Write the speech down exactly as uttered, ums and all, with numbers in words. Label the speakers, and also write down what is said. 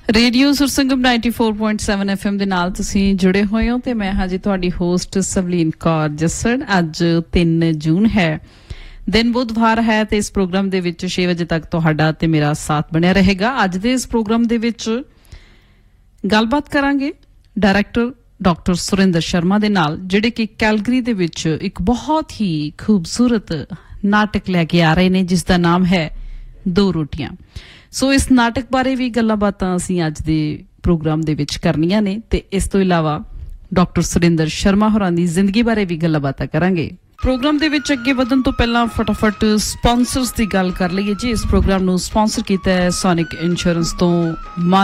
Speaker 1: Radio ਸੁਰਸੰਗਮ ninety four point seven F M ਦੇ ਨਾਲ ਤੁਸੀਂ ਜੁੜੇ ਹੋਏ ਹੋ ਤੇ ਮੈਂ ਹਾਂ ਜੀ ਤੁਹਾਡੀ ਹੋਸਟ ਸਵਲੀਨ ਕੌਰ ਜੱਸੜ। ਅੱਜ ਤਿੰਨ ਜੂਨ ਹੈ, ਦਿਨ ਬੁੱਧਵਾਰ ਹੈ ਤੇ ਇਸ ਪ੍ਰੋਗਰਾਮ ਦੇ ਵਿੱਚ ਛੇ ਵਜੇ ਤੱਕ ਤੁਹਾਡਾ ਤੇ ਮੇਰਾ ਸਾਥ ਬਣਿਆ ਰਹੇਗਾ। ਅੱਜ ਦੇ ਇਸ ਪ੍ਰੋਗਰਾਮ ਦੇ ਵਿੱਚ ਗੱਲਬਾਤ ਕਰਾਂਗੇ ਡਾਇਰੈਕਟਰ ਡਾਕਟਰ ਸੁਰਿੰਦਰ ਸ਼ਰਮਾ ਦੇ ਨਾਲ, ਜਿਹੜੇ ਕਿ ਕੈਲਗਰੀ ਦੇ ਵਿੱਚ ਇੱਕ ਬਹੁਤ ਹੀ ਖੂਬਸੂਰਤ ਨਾਟਕ ਲੈ ਕੇ ਆ ਰਹੇ ਨੇ ਜਿਸ ਦਾ ਨਾਮ ਹੈ ਦੋ ਰੋਟੀਆਂ। ਸੋ ਇਸ ਨਾਟਕ ਬਾਰੇ ਵੀ ਗੱਲਾਂ ਬਾਤਾਂ ਅਸੀਂ ਅੱਜ ਦੇ ਪ੍ਰੋਗਰਾਮ ਦੇ ਵਿੱਚ ਕਰਨੀਆਂ ਨੇ ਤੇ ਇਸ ਤੋਂ ਇਲਾਵਾ ਡਾਕਟਰ ਸੁਰਿੰਦਰ ਸ਼ਰਮਾ ਹੋਰਾਂ ਦੀ ਜ਼ਿੰਦਗੀ ਬਾਰੇ ਵੀ ਗੱਲਾਂ ਬਾਤਾਂ ਕਰਾਂਗੇ। ਪ੍ਰੋਗਰਾਮ ਦੇ ਵਿੱਚ ਅੱਗੇ ਵਧਣ ਤੋਂ ਪਹਿਲਾਂ ਫਟਾਫਟ ਸਪਾਂਸਰਸ ਦੀ ਗੱਲ ਕਰ ਲਈਏ ਜੀ। ਇਸ ਪ੍ਰੋਗਰਾਮ ਨੂੰ ਸਪਾਂਸਰ ਕੀਤਾ ਹੈ ਸੋਨਿਕ ਇੰਸ਼ੋਰੈਂਸ ਤੋਂ।